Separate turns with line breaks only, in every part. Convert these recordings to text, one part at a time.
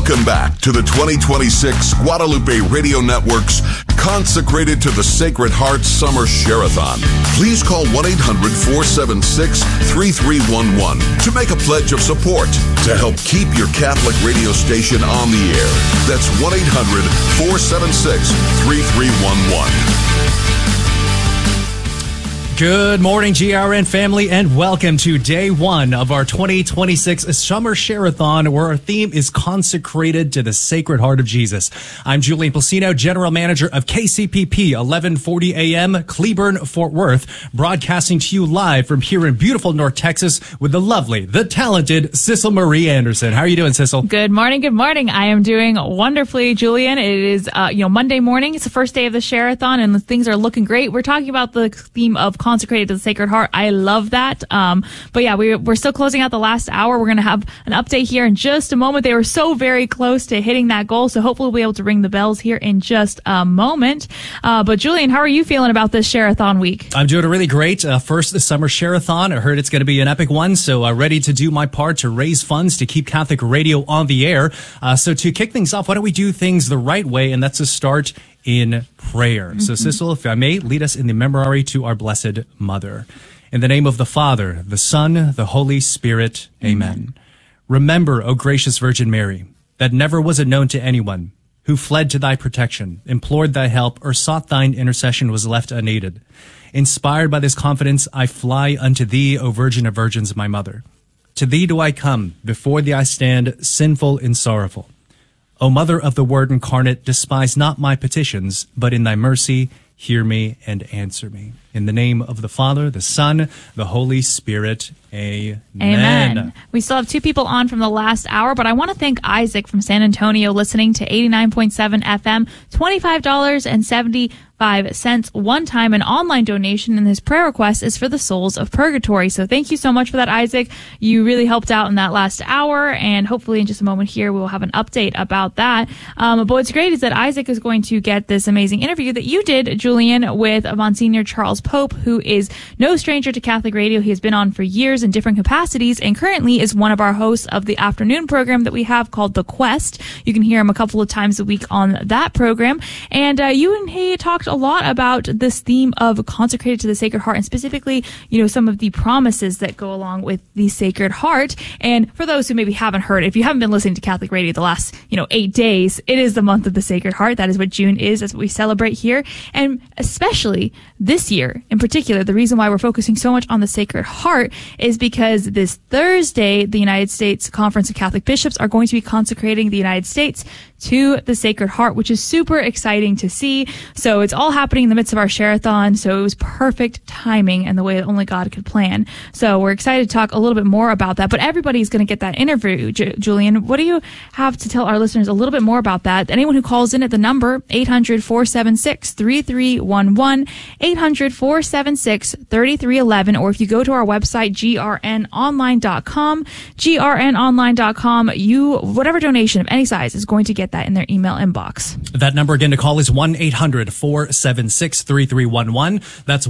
Welcome back to the 2026 Guadalupe Radio Network's Consecrated to the Sacred Heart Summer Share-a-thon. Please call 1-800-476-3311 to make a pledge of support to help keep your Catholic radio station on the air. That's 1-800-476-3311.
Good morning, GRN family, and welcome to day one of our 2026 Summer Share-a-thon, where our theme is Consecrated to the Sacred Heart of Jesus. I'm Julian Placino, General Manager of KCPP 1140 AM, Cleburne, Fort Worth, broadcasting to you live from here in beautiful North Texas with the lovely, the talented Cecil Marie Anderson. How are you doing, Cecil?
Good morning. Good morning. I am doing wonderfully, Julian. It is, Monday morning. It's the first day of the Share-a-thon, and things are looking great. We're talking about the theme of Consecrated to the Sacred Heart. I love that. But yeah, we're still closing out the last hour. We're going to have an update here in just a moment. They were so very close to hitting that goal, so hopefully we'll be able to ring the bells here in just a moment. But Julian, how are you feeling about this Share-a-thon week?
I'm doing really great. First Summer Share-a-thon. I heard it's going to be an epic one, so ready to do my part to raise funds to keep Catholic radio on the air. So to kick things off, why don't we do things the right way, and that's to start in prayer. Mm-hmm. So, Cecil, if I may, lead us in the memorare to our Blessed Mother. In the name of the Father, the Son, the Holy Spirit, Amen. Remember, O gracious Virgin Mary, that never was it known to anyone who fled to thy protection, implored thy help, or sought thine intercession was left unaided. Inspired by this confidence, I fly unto thee, O Virgin of Virgins, my Mother. To thee do I come, before thee I stand, sinful and sorrowful. O Mother of the Word incarnate, despise not my petitions, but in thy mercy hear me and answer me. In the name of the Father, the Son, the Holy Spirit, Amen.
Amen. We still have two people on from the last hour, but I want to thank Isaac from San Antonio listening to 89.7 FM, $25.75 one-time and online donation, and his prayer request is for the souls of purgatory. So thank you so much for that, Isaac. You really helped out in that last hour, and hopefully in just a moment here we will have an update about that. But what's great is that Isaac is going to get this amazing interview that you did, Julian, with Monsignor Charles Pope, who is no stranger to Catholic radio. He has been on for years in different capacities and currently is one of our hosts of the afternoon program that we have called The Quest. You can hear him a couple of times a week on that program. And you and he talked a lot about this theme of consecrated to the Sacred Heart, and specifically, some of the promises that go along with the Sacred Heart. And for those who maybe haven't heard, if you haven't been listening to Catholic radio the last, 8 days, it is the month of the Sacred Heart. That is what June is. That's what we celebrate here. And especially this year in particular, the reason why we're focusing so much on the Sacred Heart is because this Thursday, the United States Conference of Catholic Bishops are going to be consecrating the United States to the Sacred Heart, which is super exciting to see. So it's all happening in the midst of our Share-a-thon, so it was perfect timing and the way that only God could plan. So we're excited to talk a little bit more about that, but everybody's going to get that interview. Julian, what do you have to tell our listeners a little bit more about that? Anyone who calls in at the number 800-476-3311, 800-476-3311, or if you go to our website, grnonline.com, whatever donation of any size is going to get that in their email inbox.
That number again to call is 1-800-476-3311. That's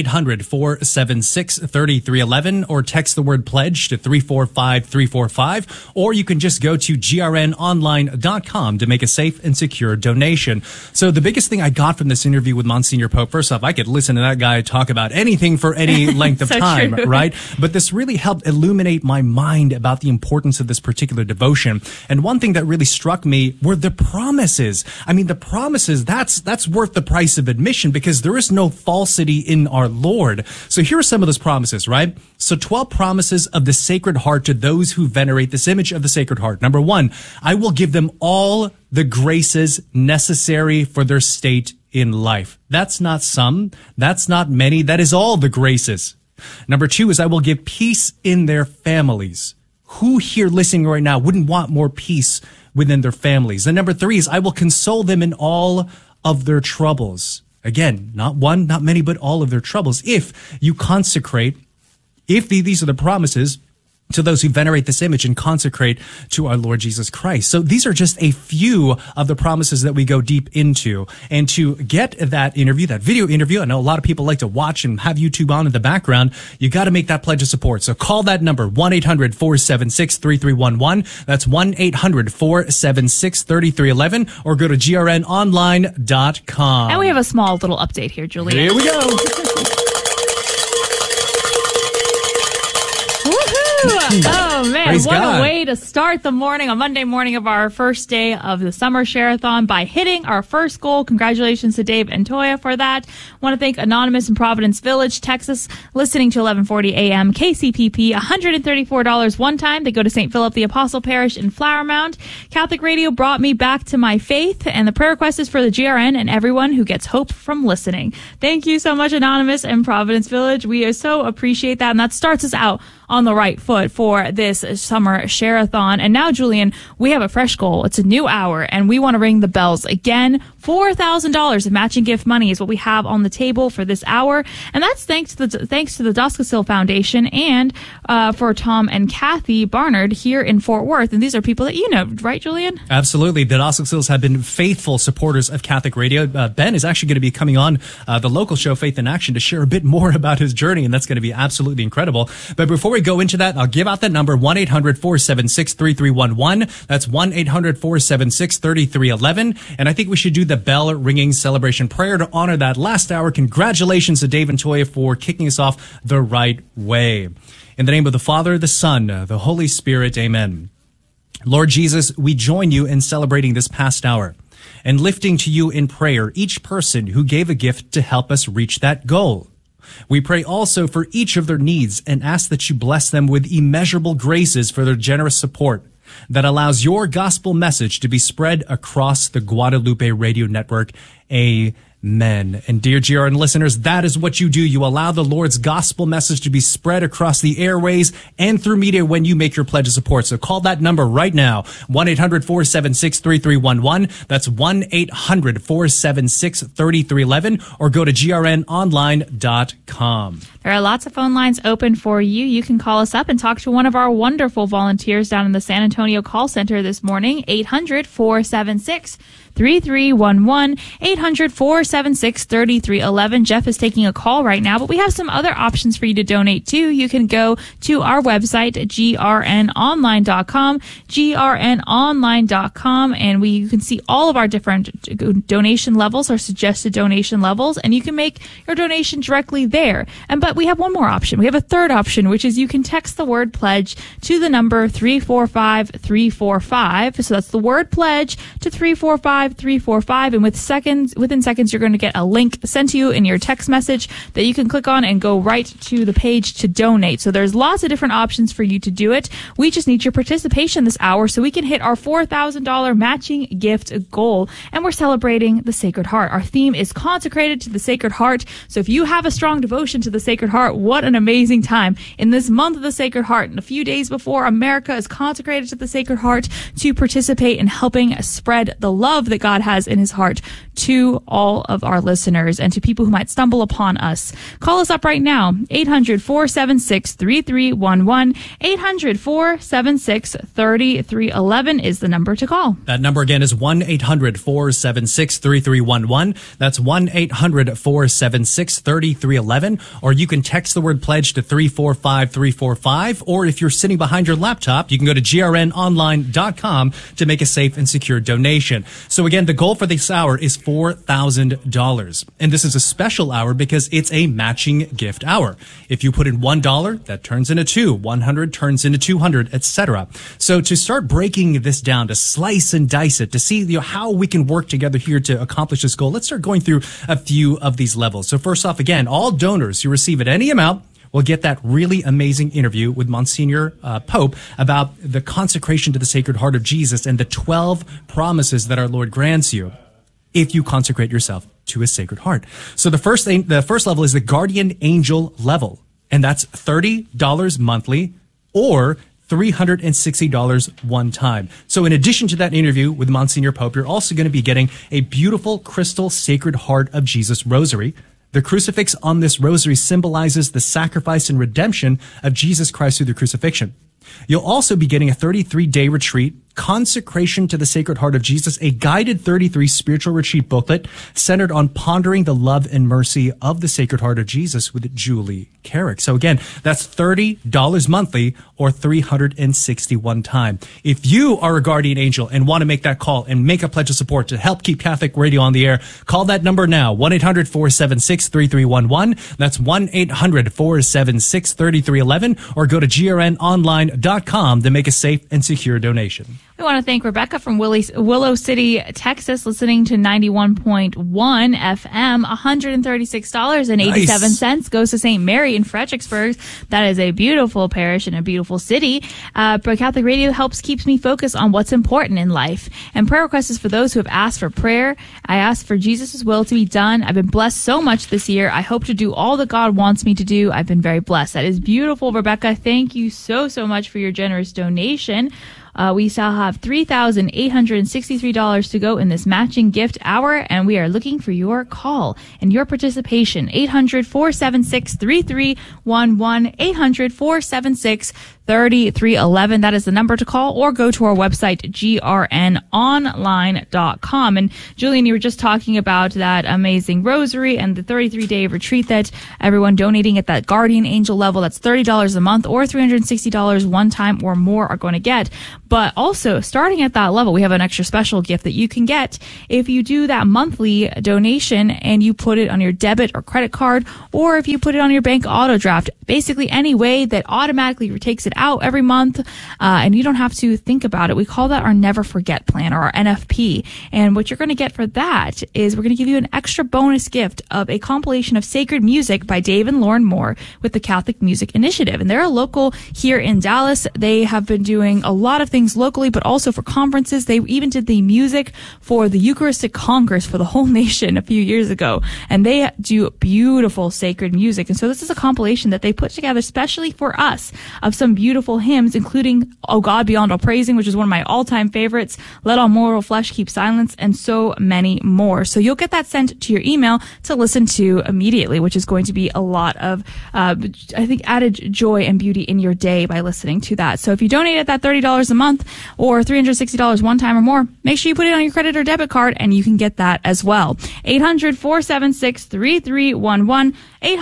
1-800-476-3311, or text the word pledge to 345-345, or you can just go to grnonline.com to make a safe and secure donation. So the biggest thing I got from this interview with Monsignor Pope, first off, I could listen to that guy talk about anything for any length of time, true. Right? But this really helped illuminate my mind about the importance of this particular devotion. And one thing that really struck me were the promises. I mean, the promises, that's worth the price of admission, because there is no falsity in our Lord. So here are some of those promises, right? So 12 promises of the Sacred Heart to those who venerate this image of the Sacred Heart. Number 1, I will give them all the graces necessary for their state in life. That's not some, that's not many, that is all the graces. Number 2 is I will give peace in their families. Who here listening right now wouldn't want more peace within their families? And number 3 is I will console them in all of their troubles. Again, not one, not many, but all of their troubles. If you consecrate, if these are the promises, to those who venerate this image and consecrate to our Lord Jesus Christ. So these are just a few of the promises that we go deep into. And to get that interview, that video interview, I know a lot of people like to watch and have YouTube on in the background. You got to make that pledge of support. So call that number, 1-800-476-3311. That's 1-800-476-3311, or go to grnonline.com.
And we have a small little update here, Julia.
Here we go.
Oh, man.
Praise
What
God.
a way to start the morning, a Monday morning of our first day of the Summer Share-a-thon by hitting our first goal. Congratulations to Dave and Toya for that. Want to thank Anonymous in Providence Village, Texas, listening to 1140 a.m. KCPP, $134 one time. They go to St. Philip the Apostle Parish in Flower Mound. Catholic Radio brought me back to my faith, and the prayer request is for the GRN and everyone who gets hope from listening. Thank you so much, Anonymous in Providence Village. We so appreciate that, and that starts us out on the right foot for this Summer Share-a-thon. And now, Julian, we have a fresh goal. It's a new hour, and we want to ring the bells again. $4,000 of matching gift money is what we have on the table for this hour, and that's thanks to the Doskasill Foundation and for Tom and Kathy Barnard here in Fort Worth. And these are people that you know, right, Julian?
Absolutely. The Doskasills have been faithful supporters of Catholic Radio. Ben is actually going to be coming on the local show Faith in Action to share a bit more about his journey, and that's going to be absolutely incredible. But before we go into that, I'll give out that number, 1-800-476-3311. That's 1-800-476-3311. And I think we should do the bell ringing celebration prayer to honor that last hour. Congratulations to Dave and Toya for kicking us off the right way. In the name of the Father, the Son, the Holy Spirit, amen. Lord Jesus, we join you in celebrating this past hour and lifting to you in prayer each person who gave a gift to help us reach that goal. We pray also for each of their needs and ask that you bless them with immeasurable graces for their generous support that allows your gospel message to be spread across the Guadalupe Radio Network. Amen. And dear GRN listeners, that is what you do. You allow the Lord's gospel message to be spread across the airways and through media when you make your pledge of support. So call that number right now, 1-800-476-3311. That's 1-800-476-3311, or go to grnonline.com.
There are lots of phone lines open for you. You can call us up and talk to one of our wonderful volunteers down in the San Antonio call center this morning, 800-476-3311, 800-476-3311. Jeff is taking a call right now, but we have some other options for you to donate to. You can go to our website, grnonline.com, grnonline.com, and you can see all of our different donation levels, our suggested donation levels, and you can make your donation directly there. But we have one more option. We have a third option, which is you can text the word pledge to the number 345-345. So that's the word pledge to 345-345. And within seconds, you're going to get a link sent to you in your text message that you can click on and go right to the page to donate. So there's lots of different options for you to do it. We just need your participation this hour so we can hit our $4,000 matching gift goal. And we're celebrating the Sacred Heart. Our theme is consecrated to the Sacred Heart. So if you have a strong devotion to the Sacred Heart, what an amazing time in this month of the Sacred Heart, and a few days before America is consecrated to the Sacred Heart, to participate in helping spread the love that God has in his heart to all of our listeners and to people who might stumble upon us. Call us up right now, 800-476-3311, 800-476-3311 is the number to call.
That number again is 1-800-476-3311. That's 1-800-476-3311. Or you can text the word pledge to 345-345. Or if you're sitting behind your laptop, you can go to grnonline.com to make a safe and secure donation. So again, the goal for this hour is $4,000. And this is a special hour because it's a matching gift hour. If you put in $1, that turns into $2. 100 turns into 200, etc. So to start breaking this down, to slice and dice it, to see how we can work together here to accomplish this goal, let's start going through a few of these levels. So first off, again, all donors who receive at any amount will get that really amazing interview with Monsignor Pope about the consecration to the Sacred Heart of Jesus and the 12 promises that our Lord grants you if you consecrate yourself to his Sacred Heart. So the first level is the Guardian Angel level, and that's $30 monthly or $360 one time. So in addition to that interview with Monsignor Pope, you're also going to be getting a beautiful crystal Sacred Heart of Jesus rosary. The crucifix on this rosary symbolizes the sacrifice and redemption of Jesus Christ through the crucifixion. You'll also be getting a 33-day retreat, Consecration to the Sacred Heart of Jesus, a guided 33 spiritual retreat booklet centered on pondering the love and mercy of the Sacred Heart of Jesus with Julie Carrick. So again, that's $30 monthly or 361 time. If you are a guardian angel and want to make that call and make a pledge of support to help keep Catholic radio on the air, call that number now, 1-800-476-3311. That's 1-800-476-3311, or go to grnonline.com to make a safe and secure donation.
We want to thank Rebecca from Willow City, Texas, listening to 91.1 FM. $136.87 goes to St. Mary in Fredericksburg. That is a beautiful parish and a beautiful city. But Catholic Radio keeps me focused on what's important in life. And prayer requests is for those who have asked for prayer. I asked for Jesus' will to be done. I've been blessed so much this year. I hope to do all that God wants me to do. I've been very blessed. That is beautiful, Rebecca. Thank you so much for your generous donation. We still have $3,863 to go in this matching gift hour, and we are looking for your call and your participation. 800-476-3311, 800-476-3311. That is the number to call, or go to our website, grnonline.com. And Julian, you were just talking about that amazing rosary and the 33-day retreat that everyone donating at that guardian angel level, that's $30 a month or $360 one time or more are going to get. But also, starting at that level, we have an extra special gift that you can get if you do that monthly donation and you put it on your debit or credit card, or if you put it on your bank auto draft. Basically, any way that automatically takes it out every month, and you don't have to think about it. We call that our Never Forget plan, or our NFP. And what you're going to get for that is we're going to give you an extra bonus gift of a compilation of sacred music by Dave and Lauren Moore with the Catholic Music Initiative. And they're a local here in Dallas. They have been doing a lot of things locally, but also for conferences. They even did the music for the Eucharistic Congress for the whole nation a few years ago. And they do beautiful sacred music. And so this is a compilation that they put together specially for us of some beautiful hymns, including O God Beyond All Praising, which is one of my all-time favorites, Let All Mortal Flesh Keep Silence, and so many more. So you'll get that sent to your email to listen to immediately, which is going to be a lot of, I think, added joy and beauty in your day by listening to that. So if you donate at that $30 a month or $360 one time or more, make sure you put it on your credit or debit card, and you can get that as well. 800-476-3311,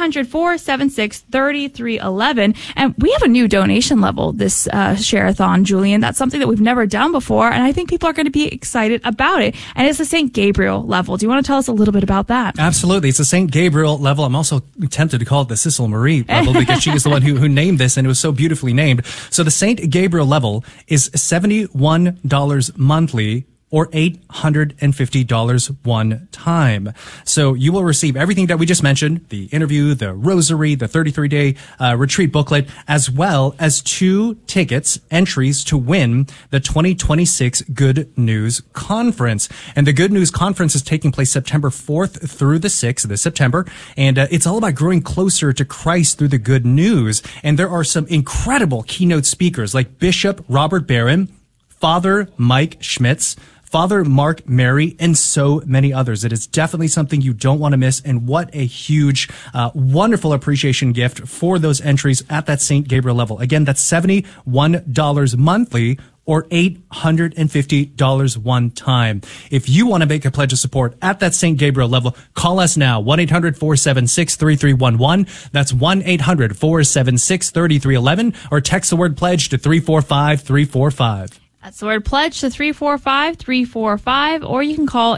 800-476-3311. And we have a new donation level this share-a-thon, Julian. That's something that we've never done before, and I think people are going to be excited about it. And it's the St. Gabriel level. Do you want to tell us a little bit about that?
Absolutely. It's the St. Gabriel level. I'm also tempted to call it the Cecil Marie level because she is the one who named this, and it was so beautifully named. So the St. Gabriel level is $71 monthly or $850 one time. So you will receive everything that we just mentioned, the interview, the rosary, the 33-day retreat booklet, as well as 2 tickets, entries to win the 2026 Good News Conference. And the Good News Conference is taking place September 4th through the 6th this September. And it's all about growing closer to Christ through the good news. And there are some incredible keynote speakers like Bishop Robert Barron, Father Mike Schmitz, Father Mark Mary, and so many others. It is definitely something you don't want to miss. And what a huge, wonderful appreciation gift for those entries at that St. Gabriel level. Again, that's $71 monthly or $850 one time. If you want to make a pledge of support at that St. Gabriel level, call us now, 1-800-476-3311. That's 1-800-476-3311, or text the word pledge to 345-345.
That's the word pledge to 345-345, or you can call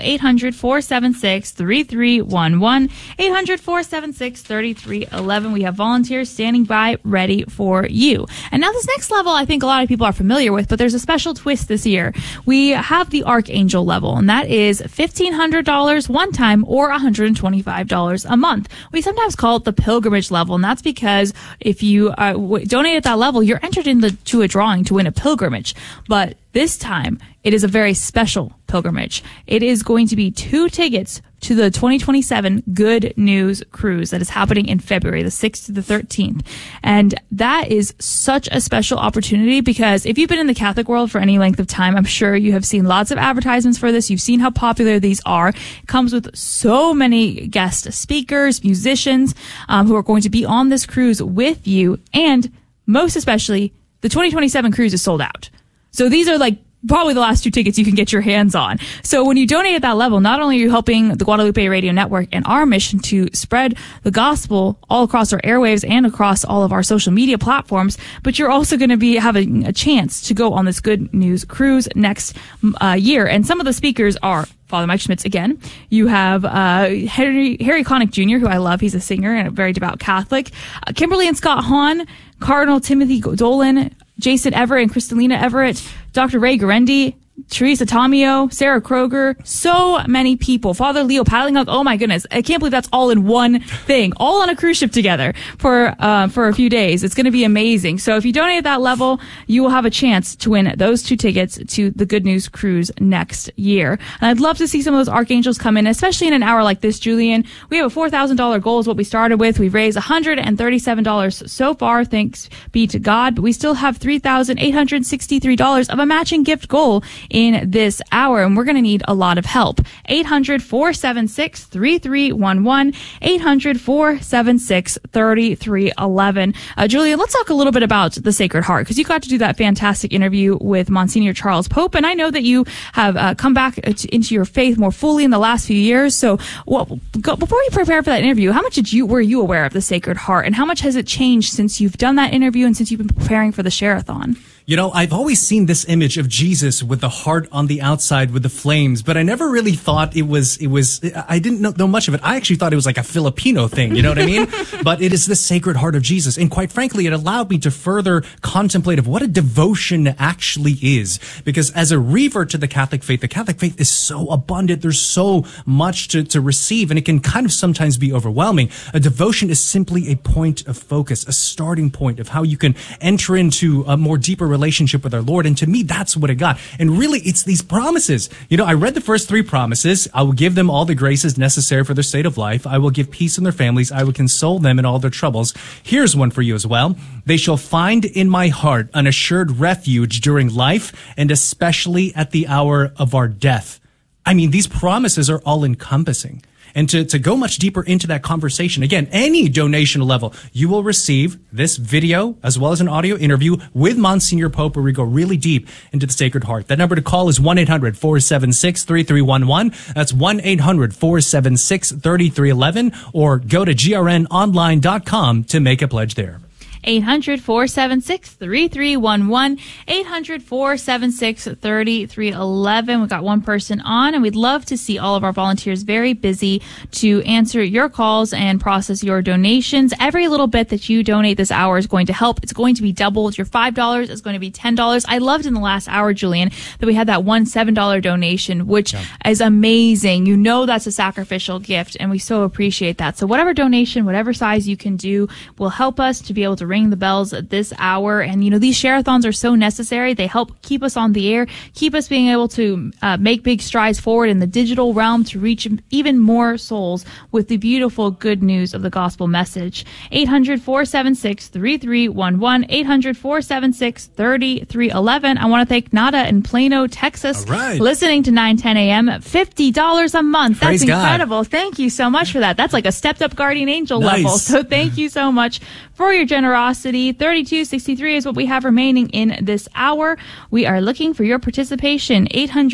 800-476-3311, 800-476-3311. We have volunteers standing by ready for you. And now this next level, I think a lot of people are familiar with, but there's a special twist this year. We have the Archangel level, and that is $1,500 one time or $125 a month. We sometimes call it the pilgrimage level, and that's because if you donate at that level, you're entered into a drawing to win a pilgrimage. But this time, it is a very special pilgrimage. It is going to be 2 tickets to the 2027 Good News Cruise that is happening in February, the 6th to the 13th. And that is such a special opportunity because if you've been in the Catholic world for any length of time, I'm sure you have seen lots of advertisements for this. You've seen how popular these are. It comes with so many guest speakers, musicians, who are going to be on this cruise with you, and most especially the 2027 cruise is sold out. So these are like probably the last 2 tickets you can get your hands on. So when you donate at that level, not only are you helping the Guadalupe Radio Network and our mission to spread the gospel all across our airwaves and across all of our social media platforms, but you're also going to be having a chance to go on this Good News Cruise next year. And some of the speakers are Father Mike Schmitz again. You have Harry Connick Jr., who I love. He's a singer and a very devout Catholic. Kimberly and Scott Hahn, Cardinal Timothy Dolan, Jason Everett and Kristalina Everett, Dr. Ray Garendi, Teresa Tomeo, Sarah Kroger, so many people. Father Leo Paddlinghug, oh my goodness. I can't believe that's all in one thing, all on a cruise ship together for a few days. It's going to be amazing. So if you donate at that level, you will have a chance to win those 2 tickets to the Good News Cruise next year. And I'd love to see some of those archangels come in, especially in an hour like this, Julian. We have a $4,000 goal is what we started with. We've raised $137 so far, thanks be to God, but we still have $3,863 of a matching gift goal in this hour, and we're going to need a lot of help. 800-476-3311, 800-476-3311. Julia, let's talk a little bit about the Sacred Heart, because you got to do that fantastic interview with Monsignor Charles Pope, and I know that you have come back into your faith more fully in the last few years. So before you prepare for that interview, how much were you aware of the Sacred Heart, and how much has it changed since you've done that interview and since you've been preparing for the Share-a-thon?
You know, I've always seen this image of Jesus with the heart on the outside with the flames, but I never really thought it was, I didn't know much of it. I actually thought it was like a Filipino thing, you know what I mean? But it is the Sacred Heart of Jesus. And quite frankly, it allowed me to further contemplate of what a devotion actually is. Because as a revert to the Catholic faith is so abundant. There's so much to receive, and it can kind of sometimes be overwhelming. A devotion is simply a point of focus, a starting point of how you can enter into a more deeper relationship with our Lord. And to me, that's what it got. And really, it's these promises. You know, I read the first 3 promises. I will give them all the graces necessary for their state of life. I will give peace in their families. I will console them in all their troubles. Here's one for you as well. They shall find in my heart an assured refuge during life, and especially at the hour of our death. I mean, these promises are all encompassing. And to go much deeper into that conversation, again, any donation level, you will receive this video as well as an audio interview with Monsignor Pope, where we go really deep into the Sacred Heart. That number to call is 1-800-476-3311. That's 1-800-476-3311, or go to grnonline.com to make a pledge there.
800-476-3311, 800-476-3311. We've got one person on, and we'd love to see all of our volunteers very busy to answer your calls and process your donations. Every little bit that you donate this hour is going to help. It's going to be doubled. Your $5 is going to be $10. I loved in the last hour, Julian, that we had that one $7 donation, which is amazing. You know that's a sacrificial gift, and we so appreciate that. So whatever donation, whatever size you can do will help us to be able to ring the bells at this hour. And, you know, these share-a-thons are so necessary. They help keep us on the air, keep us being able to make big strides forward in the digital realm to reach even more souls with the beautiful good news of the gospel message. 800-476-3311, 800-476-3311. I want to thank Nada in Plano, Texas, listening to 910 a.m. $50 a month. That's
Praise
incredible.
God.
Thank you so much for that. That's like a stepped-up guardian angel level. So thank you so much for your generosity. $32.63 is what we have remaining in this hour. We are looking for your participation.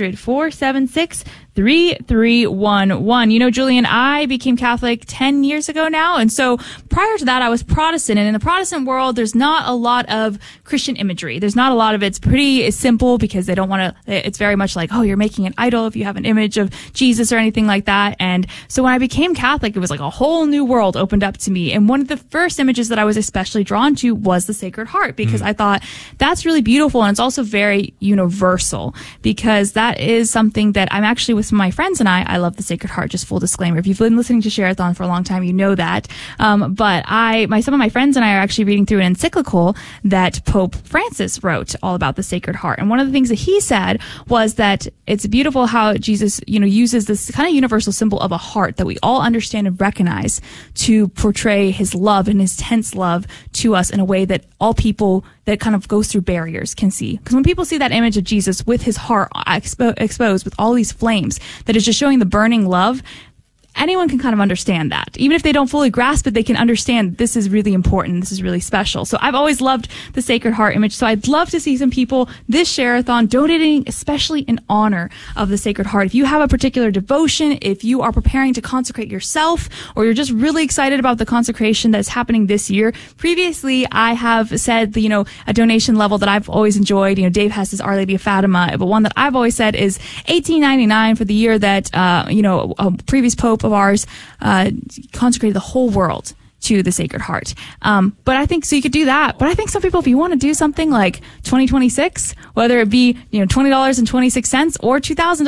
800-476-3311. You know, Julian, I became Catholic 10 years ago now. And so prior to that, I was Protestant. And in the Protestant world, there's not a lot of Christian imagery. There's not a lot of it's pretty simple because they don't want to, it's very much like, oh, you're making an idol if you have an image of Jesus or anything like that. And so when I became Catholic, it was like a whole new world opened up to me. And one of the first images that I was especially drawn to was the Sacred Heart, because I thought that's really beautiful. And it's also very universal, because that is something that I'm actually with my friends and I love the Sacred Heart. Just full disclaimer. If you've been listening to Share-a-thon for a long time, you know that. But some of my friends and I are actually reading through an encyclical that Pope Francis wrote all about the Sacred Heart. And one of the things that he said was that it's beautiful how Jesus, you know, uses this kind of universal symbol of a heart that we all understand and recognize to portray his love and his tense love to us in a way that all people that kind of goes through barriers can see. Because when people see that image of Jesus with his heart exposed with all these flames, that is just showing the burning love, anyone can kind of understand that. Even if they don't fully grasp it, they can understand this is really important. This is really special. So I've always loved the Sacred Heart image. So I'd love to see some people this Share-a-thon donating, especially in honor of the Sacred Heart. If you have a particular devotion, if you are preparing to consecrate yourself, or you're just really excited about the consecration that's happening this year. Previously, I have said, a donation level that I've always enjoyed. Dave has his Our Lady of Fatima, but one that I've always said is $18.99 for the year that, a previous Pope of ours, consecrated the whole world to the Sacred Heart. But I think, so you could do that. But I think some people, if you want to do something like 2026, whether it be, $20.26 or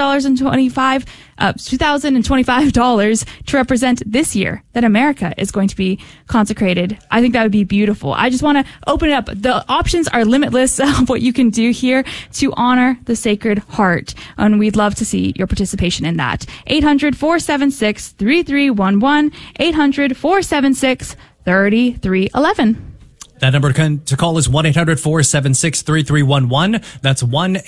$2,025 to represent this year that America is going to be consecrated, I think that would be beautiful. I just want to open it up. The options are limitless of what you can do here to honor the Sacred Heart. And we'd love to see your participation in that. 800-476-3311, 800-476-3311.
That number to call is 1-800-476-3311. That's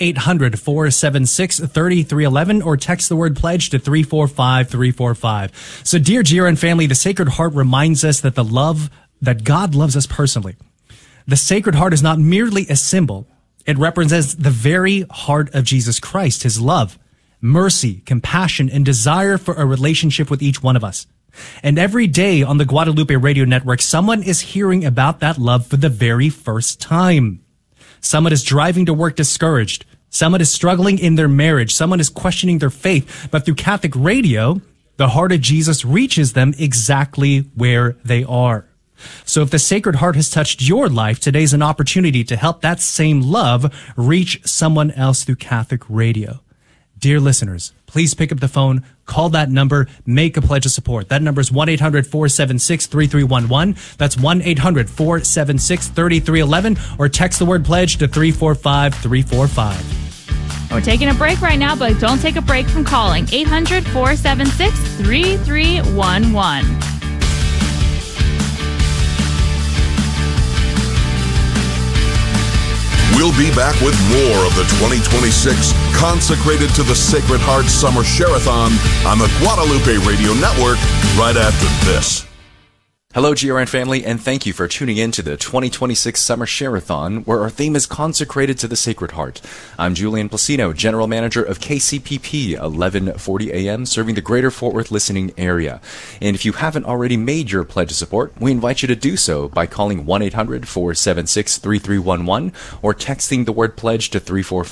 1-800-476-3311, or text the word pledge to 345-345. So, dear GRN family, the Sacred Heart reminds us that that God loves us personally. The Sacred Heart is not merely a symbol. It represents the very heart of Jesus Christ, his love, mercy, compassion, and desire for a relationship with each one of us. And every day on the Guadalupe Radio Network, someone is hearing about that love for the very first time. Someone is driving to work discouraged. Someone is struggling in their marriage. Someone is questioning their faith. But through Catholic radio, the heart of Jesus reaches them exactly where they are. So if the Sacred Heart has touched your life, today's an opportunity to help that same love reach someone else through Catholic radio. Dear listeners, please pick up the phone, call that number, make a pledge of support. That number is 1-800-476-3311. That's 1-800-476-3311, or text the word pledge to 345-345.
We're taking a break right now, but don't take a break from calling. 800-476-3311.
We'll be back with more of the 2026 Consecrated to the Sacred Heart Summer Share-a-thon on the Guadalupe Radio Network right after this.
Hello, GRN family, and thank you for tuning in to the 2026 Summer Share-a-thon, where our theme is Consecrated to the Sacred Heart. I'm Julian Placino, General Manager of KCPP 1140 AM, serving the greater Fort Worth listening area. And if you haven't already made your pledge of support, we invite you to do so by calling 1-800-476-3311 or texting the word pledge to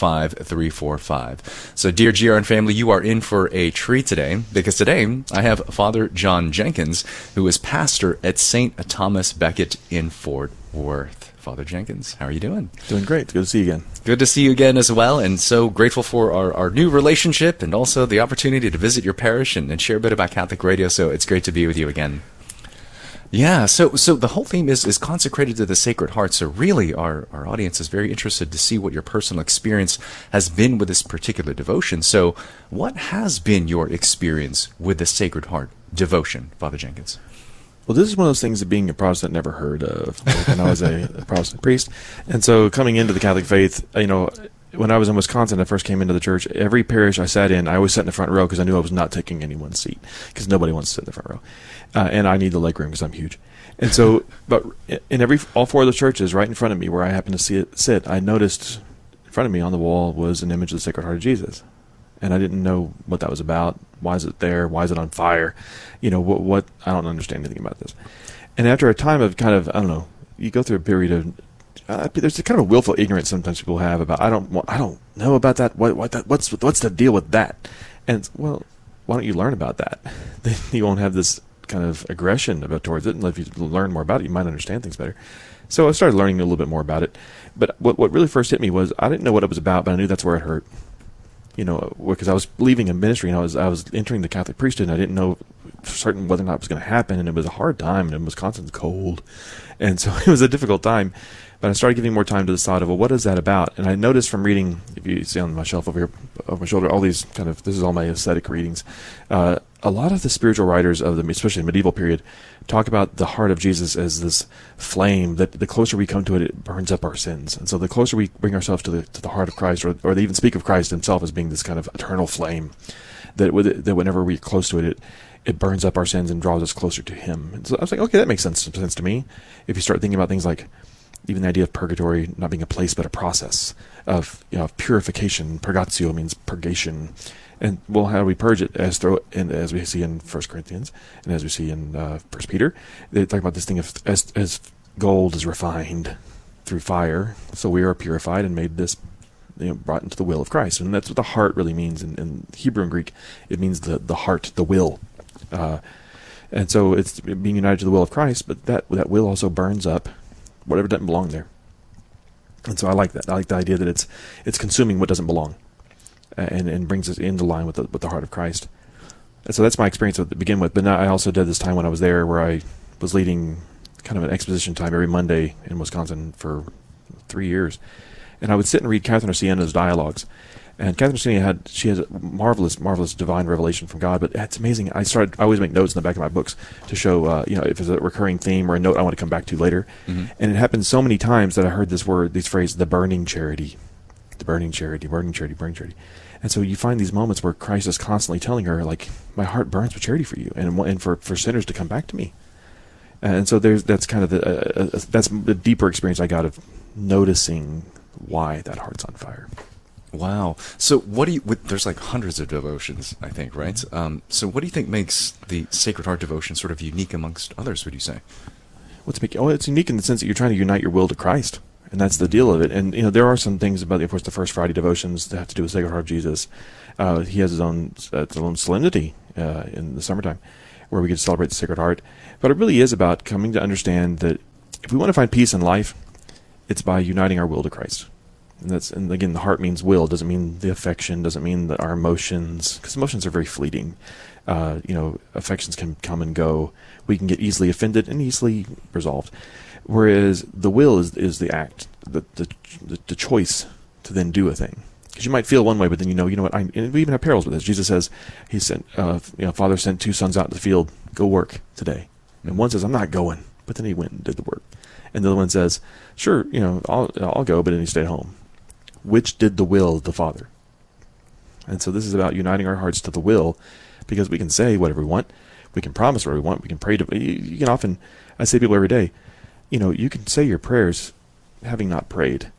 345-345. So, dear GRN family, you are in for a treat today, because today I have Father John Jenkins, who is pastor at St. Thomas Becket in Fort Worth. Father Jenkins, how are you doing?
Doing great. Good to see you again.
Good to see you again as well, and so grateful for our new relationship and also the opportunity to visit your parish and share a bit about Catholic radio, so it's great to be with you again. Yeah, so the whole theme is consecrated to the Sacred Heart, so really our audience is very interested to see what your personal experience has been with this particular devotion. So what has been your experience with the Sacred Heart devotion, Father Jenkins?
Well, this is one of those things that being a Protestant never heard of when I was a Protestant priest. And so coming into the Catholic faith, when I was in Wisconsin, I first came into the church. Every parish I sat in, I always sat in the front row because I knew I was not taking anyone's seat, because nobody wants to sit in the front row. And I need the leg room because I'm huge. And so, but in all four of the churches right in front of me where I happened to sit, I noticed in front of me on the wall was an image of the Sacred Heart of Jesus. And I didn't know what that was about. Why is it there? Why is it on fire? What I don't understand anything about this. And after a time of kind of, I don't know, you go through a period of, there's a kind of a willful ignorance sometimes people have about, I don't know about that. What's the deal with that? And well, why don't you learn about that? Then you won't have this kind of aggression towards it. And if you learn more about it, you might understand things better. So I started learning a little bit more about it. But what really first hit me was I didn't know what it was about, but I knew that's where it hurt. Because I was leaving a ministry and I was entering the Catholic priesthood, and I didn't know for certain whether or not it was going to happen, and it was a hard time, and Wisconsin's cold, and so it was a difficult time. But I started giving more time to the thought of, well, what is that about? And I noticed from reading, if you see on my shelf over here, over my shoulder, all these this is all my ascetic readings. A lot of the spiritual writers of especially the medieval period, talk about the heart of Jesus as this flame that the closer we come to it, it burns up our sins. And so the closer we bring ourselves to the heart of Christ, or they even speak of Christ himself as being this kind of eternal flame, that whenever we're close to it, it burns up our sins and draws us closer to Him. And so I was like, okay, that makes sense to me. If you start thinking about things like even the idea of purgatory not being a place but a process of purification. Purgatio means purgation. And well, how do we purge it? As we see in 1 Corinthians and as we see in 1 Peter, they talk about this thing of as gold is refined through fire, so we are purified and made this, brought into the will of Christ. And that's what the heart really means in Hebrew and Greek. It means the heart, the will. And so it's being united to the will of Christ, but that will also burns up whatever doesn't belong there. And so I like that. I like the idea that it's consuming what doesn't belong, and brings us into line with the heart of Christ. And so that's my experience to begin with. But now I also did this time when I was there where I was leading kind of an exposition time every Monday in Wisconsin for 3 years. And I would sit and read Catherine of Siena's dialogues. And Catherine of Siena she has a marvelous divine revelation from God. But it's amazing. I always make notes in the back of my books to show, if there's a recurring theme or a note I want to come back to later. Mm-hmm. And it happened so many times that I heard this phrase, the burning charity. The burning charity, burning charity, burning charity. And so you find these moments where Christ is constantly telling her, like, my heart burns with charity for you and for sinners to come back to me. And so that's kind of that's the deeper experience I got of noticing why that heart's on fire.
Wow. So there's like hundreds of devotions, I think, right? So what do you think makes the Sacred Heart devotion sort of unique amongst others, would you say?
It's unique in the sense that you're trying to unite your will to Christ. And that's the deal of it. And, there are some things about, of course, the First Friday devotions that have to do with Sacred Heart of Jesus. He has his own solemnity in the summertime where we get to celebrate the Sacred Heart. But it really is about coming to understand that if we want to find peace in life, it's by uniting our will to Christ. And again, the heart means will. Doesn't mean the affection. Doesn't mean that our emotions, because emotions are very fleeting. Affections can come and go. We can get easily offended and easily resolved. Whereas the will is the act, the choice to then do a thing. Because you might feel one way, but then you know what? And we even have parables with this. Jesus says, He sent, Father sent 2 sons out into the field, go work today. And one says, I'm not going, but then he went and did the work. And the other one says, sure, I'll go, but then he stayed home. Which did the will of the Father? And so this is about uniting our hearts to the will, because we can say whatever we want, we can promise whatever we want, we can pray to. You can often, I say to people every day, you can say your prayers having not prayed.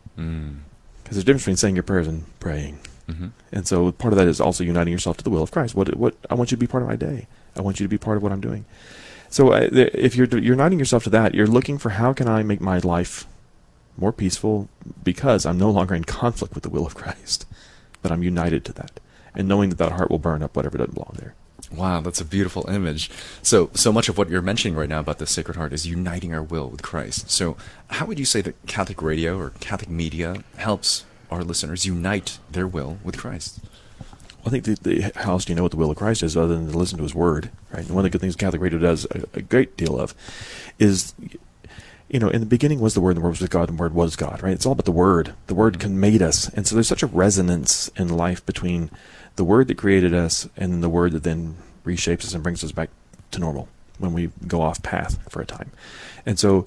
Because there's a difference between saying your prayers and praying. Mm-hmm. And so part of that is also uniting yourself to the will of Christ. What I want you to be part of my day. I want you to be part of what I'm doing. So if you're uniting yourself to that, you're looking for how can I make my life more peaceful because I'm no longer in conflict with the will of Christ, but I'm united to that. And knowing that heart will burn up whatever doesn't belong there.
Wow, that's a beautiful image. So much of what you're mentioning right now about the Sacred Heart is uniting our will with Christ. So how would you say that Catholic radio or Catholic media helps our listeners unite their will with Christ?
I think how else do you know what the will of Christ is other than to listen to His Word, right? And one of the good things Catholic radio does a great deal of is, in the beginning was the Word, and the Word was with God, and the Word was God, right? It's all about the Word. The Word made us. And so there's such a resonance in life between the Word that created us and then the Word that then reshapes us and brings us back to normal when we go off path for a time. And so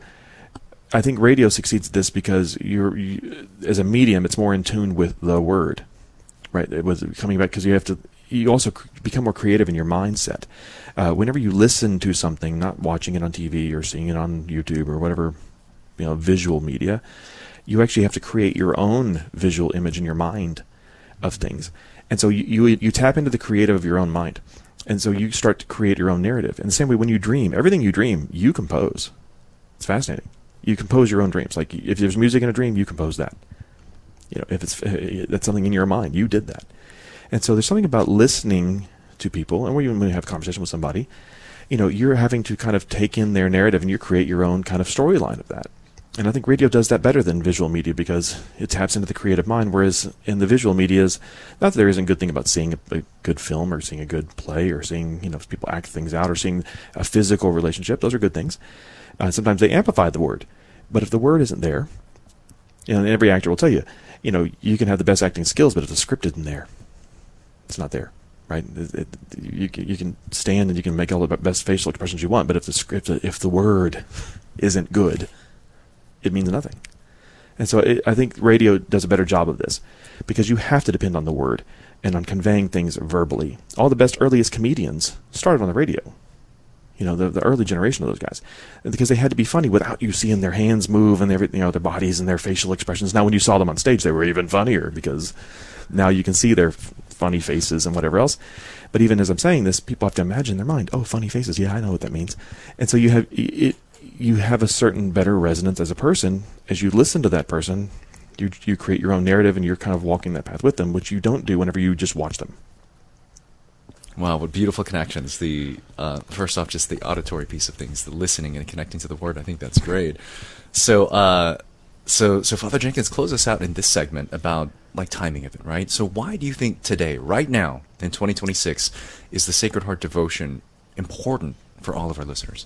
I think radio succeeds at this because you as a medium, it's more in tune with the Word, right? It was coming back because you also become more creative in your mindset. Whenever you listen to something, not watching it on TV or seeing it on YouTube or whatever, visual media, you actually have to create your own visual image in your mind of things. And so you tap into the creative of your own mind. And so you start to create your own narrative. In the same way, when you dream, everything you dream, you compose. It's fascinating. You compose your own dreams. Like if there's music in a dream, you compose that. If that's something in your mind, you did that. And so there's something about listening to people, and when you have a conversation with somebody, you're having to kind of take in their narrative and you create your own kind of storyline of that. And I think radio does that better than visual media because it taps into the creative mind, whereas in the visual media, not that there isn't a good thing about seeing a good film or seeing a good play or seeing people act things out or seeing a physical relationship. Those are good things. Sometimes they amplify the Word. But if the Word isn't there, and every actor will tell you, you can have the best acting skills, but if the script isn't there, it's not there. Right? You can stand and you can make all the best facial expressions you want, but if the Word isn't good, it means nothing. And so I think radio does a better job of this, because you have to depend on the word and on conveying things verbally. All the best earliest comedians started on the radio. You know, the early generation of those guys, because they had to be funny without you seeing their hands move and everything, you know, their bodies and their facial expressions. Now, when you saw them on stage, they were even funnier, because now you can see their funny faces and whatever else. But even as I'm saying this, people have to imagine in their mind, oh, funny faces, yeah, I know what that means. And so you have a certain better resonance as a person. As you listen to that person, you create your own narrative, and you're kind of walking that path with them, which you don't do whenever you just watch them.
Wow, what beautiful connections. The first off, just the auditory piece of things, the listening and connecting to the word. I think that's great. So Father Jenkins, close us out in this segment about like timing of it, right? So why do you think today, right now, in 2026, is the Sacred Heart devotion important for all of our listeners?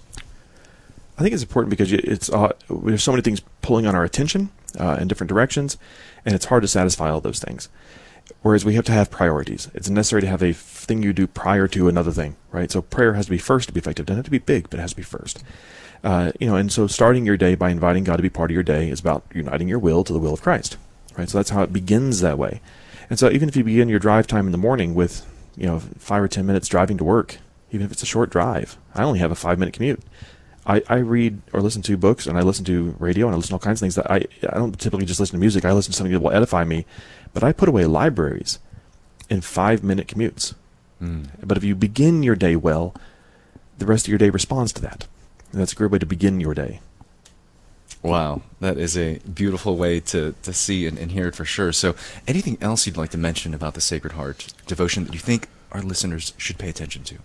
I think it's important because there's so many things pulling on our attention in different directions, and it's hard to satisfy all those things. Whereas we have to have priorities. It's necessary to have a thing you do prior to another thing, right? So prayer has to be first to be effective. It doesn't have to be big, but it has to be first. And so starting your day by inviting God to be part of your day is about uniting your will to the will of Christ, right? So that's how it begins that way. And so even if you begin your drive time in the morning with, 5 or 10 minutes driving to work, even if it's a short drive, I only have a 5-minute commute. I read or listen to books, and I listen to radio, and I listen to all kinds of things that I don't typically just listen to music. I listen to something that will edify me, but I put away libraries in 5-minute commutes. But if you begin your day well, the rest of your day responds to that. And that's a great way to begin your day.
Wow, that is a beautiful way to see and hear it for sure. So anything else you'd like to mention about the Sacred Heart devotion that you think our listeners should pay attention to?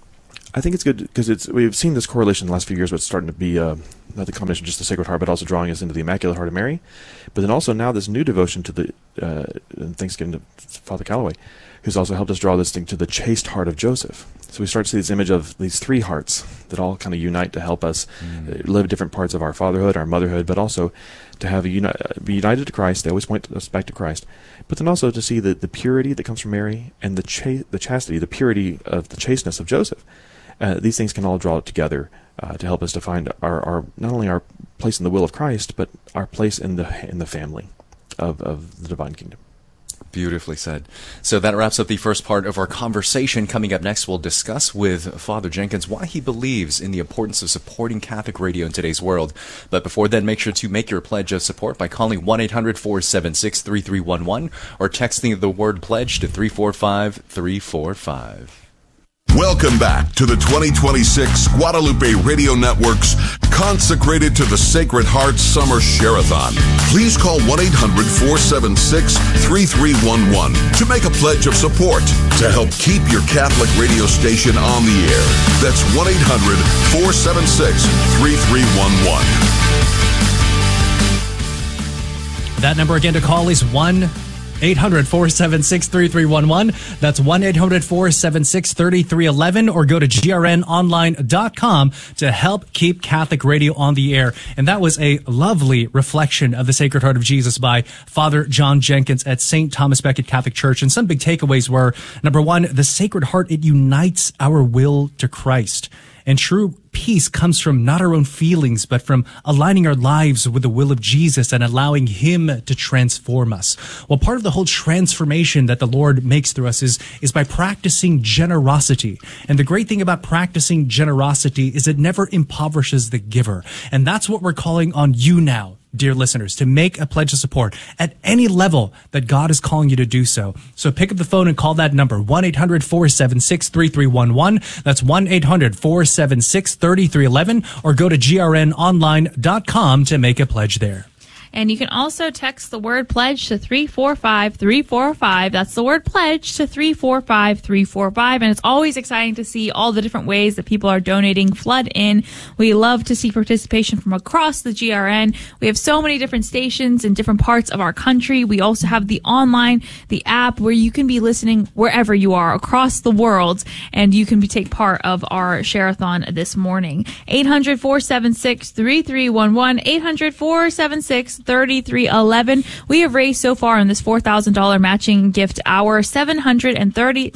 I think it's good because we've seen this correlation in the last few years where it's starting to be not the combination of just the Sacred Heart, but also drawing us into the Immaculate Heart of Mary. But then also now this new devotion to the, Thanksgiving to Father Calloway, who's also helped us draw this thing to the chaste heart of Joseph. So we start to see this image of these 3 hearts that all kind of unite to help us live different parts of our fatherhood, our motherhood, but also to have be united to Christ. They always point us back to Christ. But then also to see the purity that comes from Mary and the chastity, the purity of the chasteness of Joseph. These things can all draw together to help us to find our not only our place in the will of Christ, but our place in the family of the divine kingdom.
Beautifully said. So that wraps up the first part of our conversation. Coming up next, we'll discuss with Father Jenkins why he believes in the importance of supporting Catholic radio in today's world. But before then, make sure to make your pledge of support by calling 1-800-476-3311 or texting the word pledge to 345-345.
Welcome back to the 2026 Guadalupe Radio Network's Consecrated to the Sacred Heart Summer Share-a-thon. Please call 1-800-476-3311 to make a pledge of support to help keep your Catholic radio station on the air. That's 1-800-476-3311.
That number again to call is 1-800-476-3311. That's 1-800-476-3311, or go to grnonline.com to help keep Catholic radio on the air. And that was a lovely reflection of the Sacred Heart of Jesus by Father John Jenkins at St. Thomas Becket Catholic Church. And some big takeaways were, number 1, the Sacred Heart, it unites our will to Christ. And true peace comes from not our own feelings, but from aligning our lives with the will of Jesus and allowing Him to transform us. Well, part of the whole transformation that the Lord makes through us is by practicing generosity. And the great thing about practicing generosity is it never impoverishes the giver. And that's what we're calling on you now, dear listeners, to make a pledge of support at any level that God is calling you to do so. So pick up the phone and call that number, 1-800-476-3311. That's 1-800-476-3311, or go to grnonline.com to make a pledge there.
And you can also text the word pledge to 345-345. That's the word pledge to 345-345. And it's always exciting to see all the different ways that people are donating flood in. We love to see participation from across the GRN. We have so many different stations in different parts of our country. We also have the online, the app, where you can be listening wherever you are across the world, and you can take part of our share-a-thon this morning. 800-476-3311, 800-476-3311. 3311. We have raised so far in this $4,000 matching gift hour $737,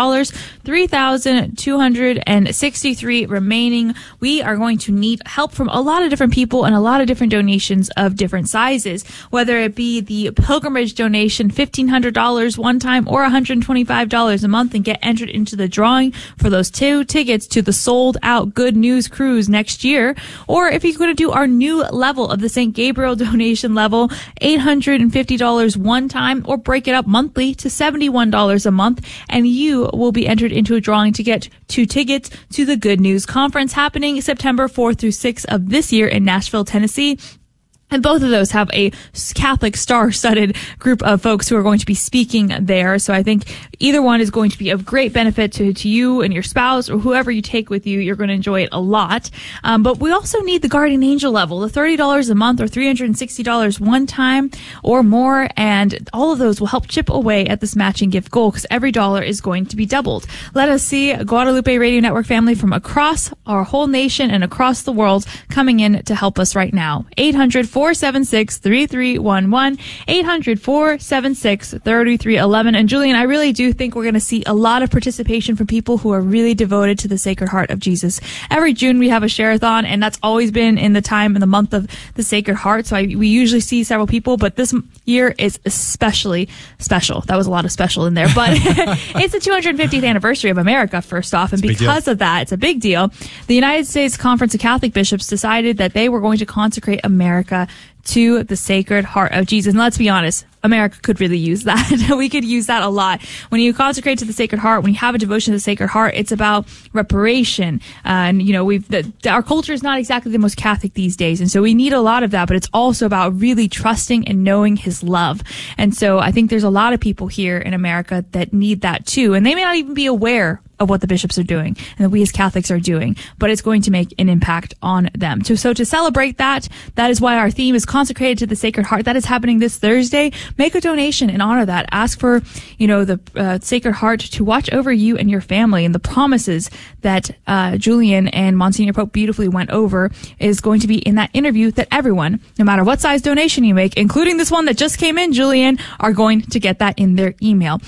$3,263 remaining. We are going to need help from a lot of different people and a lot of different donations of different sizes, whether it be the pilgrimage donation, $1,500 one time, or $125 a month, and get entered into the drawing for those 2 tickets to the sold out Good News Cruise next year. Or if you're going to do our new level of the St. Gabriel donation level, $850 one time, or break it up monthly to $71 a month, and you will be entered into a drawing to get 2 tickets to the Good News Conference happening September 4th through 6th of this year in Nashville, Tennessee. And both of those have a Catholic star-studded group of folks who are going to be speaking there. So I think either one is going to be of great benefit to you and your spouse or whoever you take with you. You're going to enjoy it a lot. But we also need the Guardian Angel level, the $30 a month or $360 one time or more. And all of those will help chip away at this matching gift goal, because every dollar is going to be doubled. Let us see Guadalupe Radio Network family from across our whole nation and across the world coming in to help us right now. 800-476-3311, 800-476-3311. And Julian, I really do think we're going to see a lot of participation from people who are really devoted to the Sacred Heart of Jesus. Every June we have a share-a-thon, and that's always been in the month of the Sacred Heart. So we usually see several people, but this year is especially special. That was a lot of special in there, but it's the 250th anniversary of America, first off. And because of that, it's a big deal. The United States Conference of Catholic Bishops decided that they were going to consecrate America to the Sacred Heart of Jesus. And let's be honest, America could really use that. We could use that a lot. When you consecrate to the Sacred Heart, when you have a devotion to the Sacred Heart, it's about reparation. And, our culture is not exactly the most Catholic these days. And so we need a lot of that, but it's also about really trusting and knowing His love. And so I think there's a lot of people here in America that need that too. And they may not even be aware of what the bishops are doing and that we as Catholics are doing, but it's going to make an impact on them. So to celebrate that is why our theme is consecrated to the Sacred Heart. That is happening this Thursday. Make a donation and honor that. Ask for, the Sacred Heart to watch over you and your family, and the promises that Julian and Monsignor Pope beautifully went over is going to be in that interview that everyone, no matter what size donation you make, including this one that just came in, Julian, are going to get that in their email.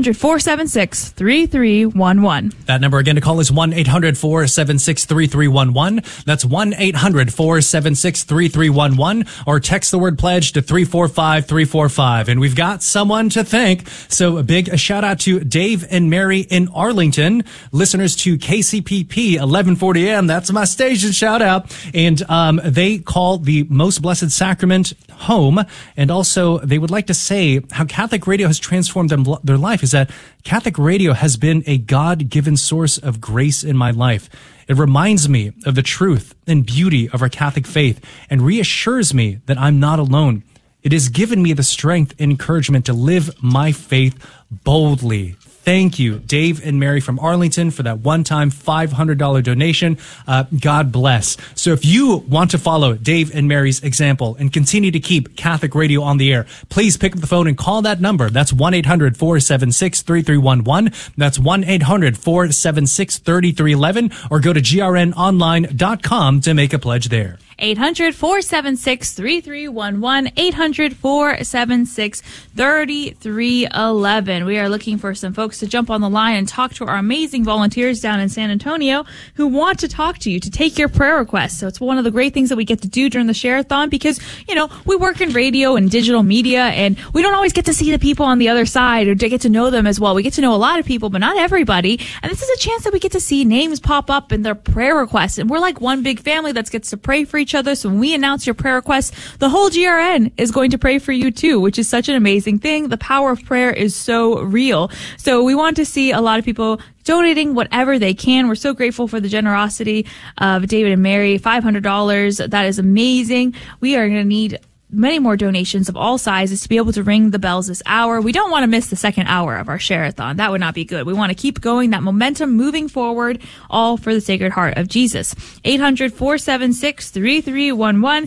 800-476-3311.
That number again to call is 1-800-476-3311. That's 1-800-476-3311, or text the word pledge to 345-345. And we've got someone to thank. So a big shout out to Dave and Mary in Arlington, listeners to KCPP 1140 AM. That's my station shout out. And they call the Most Blessed Sacrament home. And also they would like to say how Catholic radio has transformed their life is that Catholic radio has been a God-given source of grace in my life. It reminds me of the truth and beauty of our Catholic faith and reassures me that I'm not alone. It has given me the strength and encouragement to live my faith boldly. Thank you, Dave and Mary from Arlington, for that one-time $500 donation. God bless. So if you want to follow Dave and Mary's example and continue to keep Catholic radio on the air, please pick up the phone and call that number. That's 1-800-476-3311. That's 1-800-476-3311. Or go to grnonline.com to make a pledge there.
800-476-3311, 800-476-3311. We are looking for some folks to jump on the line and talk to our amazing volunteers down in San Antonio who want to talk to you, to take your prayer requests. So it's one of the great things that we get to do during the Share-a-thon because, we work in radio and digital media, and we don't always get to see the people on the other side or to get to know them as well. We get to know a lot of people, but not everybody. And this is a chance that we get to see names pop up in their prayer requests. And we're like one big family that gets to pray for each other. So when we announce your prayer request, the whole GRN is going to pray for you too, which is such an amazing thing. The power of prayer is so real. So we want to see a lot of people donating whatever they can. We're so grateful for the generosity of David and Mary. $500. That is amazing. We are going to need many more donations of all sizes to be able to ring the bells this hour. We don't want to miss the second hour of our Share-a-thon. That would not be good. We want to keep going, that momentum moving forward, all for the Sacred Heart of Jesus. 800-476-3311,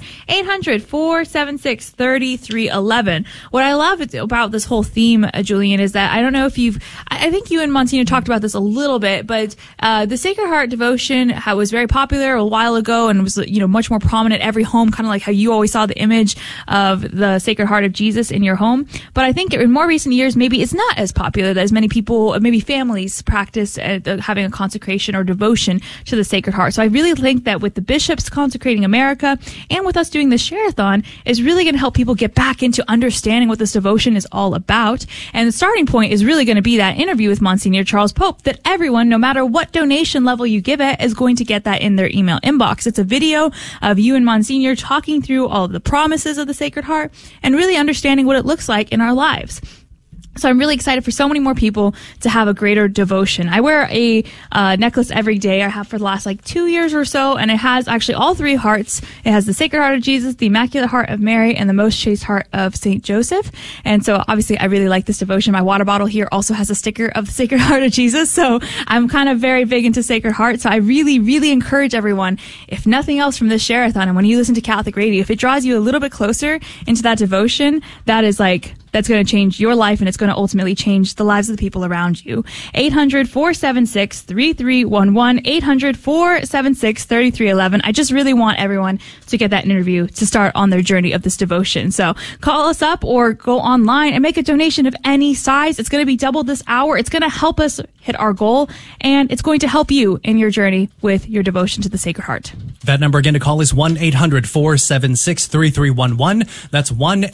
800-476-3311. What I love about this whole theme, Julian, is that I don't know if I think you and Monsignor talked about this a little bit, but the Sacred Heart devotion was very popular a while ago and was, much more prominent every home, kind of like how you always saw the image of the Sacred Heart of Jesus in your home. But I think in more recent years, maybe it's not as popular that as many people, maybe families practice having a consecration or devotion to the Sacred Heart. So I really think that with the bishops consecrating America and with us doing the Share-a-thon is really going to help people get back into understanding what this devotion is all about. And the starting point is really going to be that interview with Monsignor Charles Pope that everyone, no matter what donation level you give it, is going to get that in their email inbox. It's a video of you and Monsignor talking through all of the promises of the Sacred Heart and really understanding what it looks like in our lives. So I'm really excited for so many more people to have a greater devotion. I wear a necklace every day. I have for the last 2 years or so, and it has actually all three hearts. It has the Sacred Heart of Jesus, the Immaculate Heart of Mary, and the Most Chaste Heart of Saint Joseph. And so obviously I really like this devotion. My water bottle here also has a sticker of the Sacred Heart of Jesus. So I'm kind of very big into Sacred Heart. So I really, really encourage everyone, if nothing else from this Share-a-thon, and when you listen to Catholic Radio, if it draws you a little bit closer into that devotion, that is that's going to change your life, and it's going to ultimately change the lives of the people around you. 800-476-3311, 800-476-3311. I just really want everyone to get that interview to start on their journey of this devotion. So call us up or go online and make a donation of any size. It's going to be double this hour. It's going to help us hit our goal, and it's going to help you in your journey with your devotion to the Sacred Heart.
That number again to call is 1-800-476-3311. That's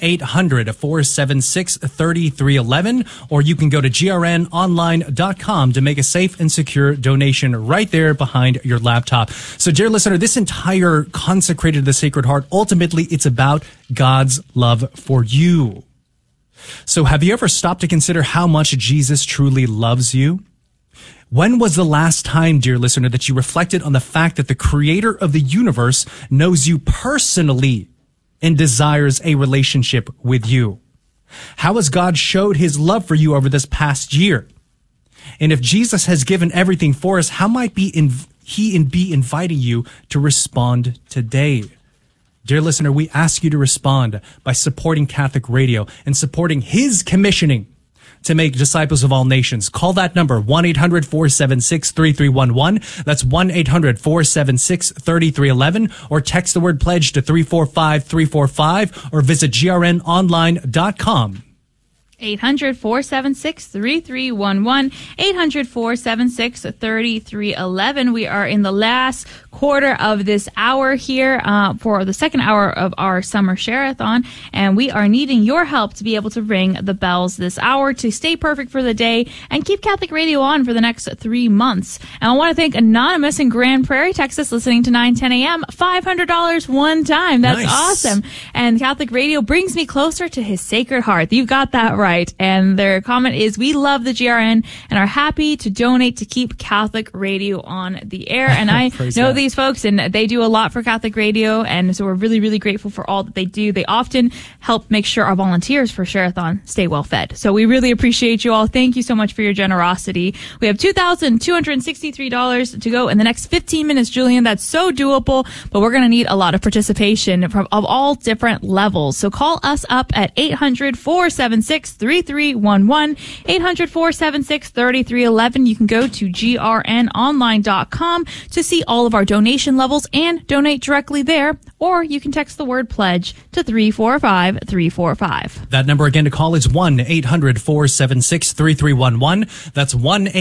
1-800-476-3311. Or you can go to grnonline.com to make a safe and secure donation right there behind your laptop. So, dear listener, this entire consecrated to the Sacred Heart, ultimately, it's about God's love for you. So have you ever stopped to consider how much Jesus truly loves you? When was the last time, dear listener, that you reflected on the fact that the creator of the universe knows you personally and desires a relationship with you? How has God showed his love for you over this past year? And if Jesus has given everything for us, how might he be inviting you to respond today? Dear listener, we ask you to respond by supporting Catholic Radio and supporting his commissioning to make disciples of all nations. Call that number, 1-800-476-3311. That's 1-800-476-3311. Or text the word pledge to 345-345 or visit grnonline.com.
800-476-3311, 800-476-3311. We are in the last quarter of this hour here for the second hour of our summer Share-a-thon, and we are needing your help to be able to ring the bells this hour to stay perfect for the day and keep Catholic Radio on for the next 3 months. And I want to thank Anonymous in Grand Prairie, Texas, listening to 9:10 a.m. $500 one time. That's
nice.
Awesome. And Catholic Radio brings me closer to his Sacred Heart. You got that right. And their comment is, we love the GRN and are happy to donate to keep Catholic Radio on the air. And I know these folks, and they do a lot for Catholic Radio. And so we're really, really grateful for all that they do. They often help make sure our volunteers for Share-a-thon stay well fed. So we really appreciate you all. Thank you so much for your generosity. We have $2,263 to go in the next 15 minutes, Julian. That's so doable, but we're going to need a lot of participation of all different levels. So call us up at 800-476-3311, 800-476-3311. You can go to grnonline.com to see all of our donation levels and donate directly there, or you can text the word pledge to 345-345.
That number again to call is 1-800-476-3311. That's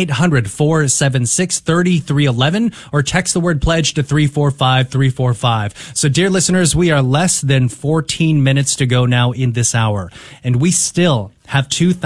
1-800-476-3311, or text the word pledge to 345-345. So, dear listeners, we are less than 14 minutes to go now in this hour, and we still have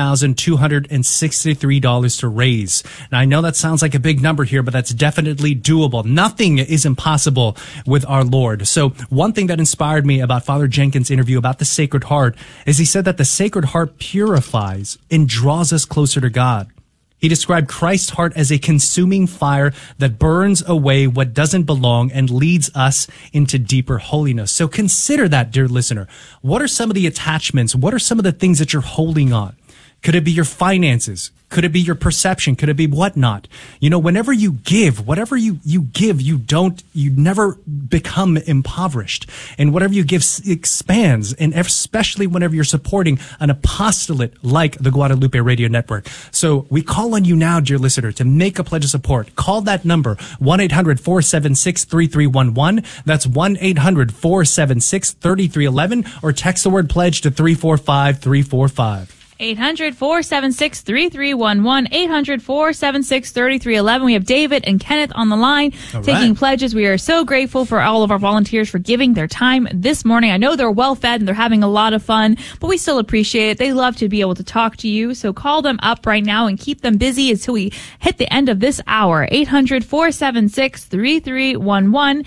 $2,263 to raise. Now, I know that sounds like a big number here, but that's definitely doable. Nothing is impossible with our Lord. So one thing that inspired me about Father Jenkins' interview about the Sacred Heart is he said that the Sacred Heart purifies and draws us closer to God. He described Christ's heart as a consuming fire that burns away what doesn't belong and leads us into deeper holiness. So consider that, dear listener. What are some of the attachments? What are some of the things that you're holding on? Could it be your finances? Could it be your perception? Could it be whatnot? You know, whenever you give, whatever you give, you never become impoverished. And whatever you give expands. And especially whenever you're supporting an apostolate like the Guadalupe Radio Network. So we call on you now, dear listener, to make a pledge of support. Call that number, 1-800-476-3311. That's 1-800-476-3311. Or text the word pledge to 345-345.
800-476-3311, 800-476-3311. We have David and Kenneth on the line taking pledges. We are so grateful for all of our volunteers for giving their time this morning. I know they're well fed and they're having a lot of fun, but we still appreciate it. They love to be able to talk to you. So call them up right now and keep them busy until we hit the end of this hour. 800-476-3311,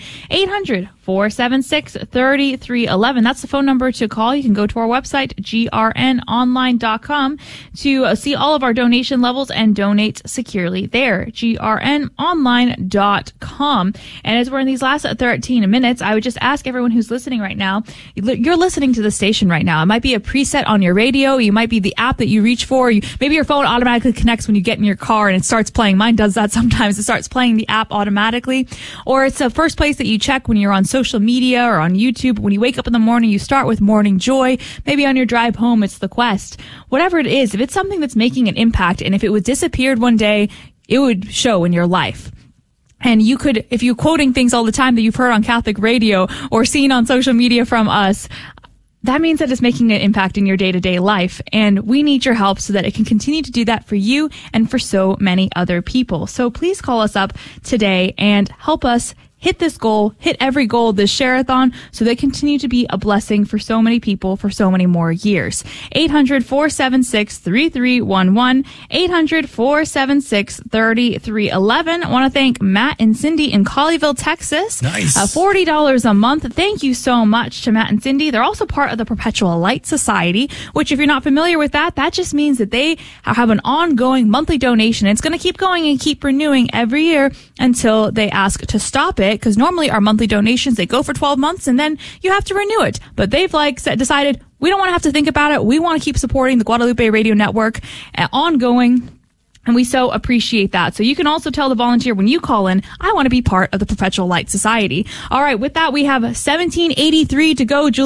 800-476-3311. That's the phone number to call. You can go to our website, grnonline.com, to see all of our donation levels and donate securely there, grnonline.com. And as we're in these last 13 minutes, I would just ask everyone who's listening right now, you're listening to the station right now. It might be a preset on your radio. You might be the app that you reach for. Maybe your phone automatically connects when you get in your car and it starts playing. Mine does that sometimes. It starts playing the app automatically. Or it's the first place that you check when you're on social media or on YouTube. When you wake up in the morning, you start with Morning Joy. Maybe on your drive home, it's The Quest. Whatever it is, if it's something that's making an impact, and if it was disappeared one day, it would show in your life. And you could, if you're quoting things all the time that you've heard on Catholic radio or seen on social media from us, that means that it's making an impact in your day-to-day life. And we need your help so that it can continue to do that for you and for so many other people. So please call us up today and help us hit this goal, hit every goal this share-a-thon, so they continue to be a blessing for so many people for so many more years. 800-476-3311, 800-476-3311. I want to thank Matt and Cindy in Colleyville, Texas.
Nice.
$40 a month. Thank you so much to Matt and Cindy. They're also part of the Perpetual Light Society, which if you're not familiar with that, that just means that they have an ongoing monthly donation. It's going to keep going and keep renewing every year until they ask to stop it. Because normally our monthly donations, they go for 12 months and then you have to renew it. But they've decided we don't want to have to think about it. We want to keep supporting the Guadalupe Radio Network ongoing. And we so appreciate that. So you can also tell the volunteer when you call in, I want to be part of the Perpetual Light Society. All right. With that, we have 1783 to go.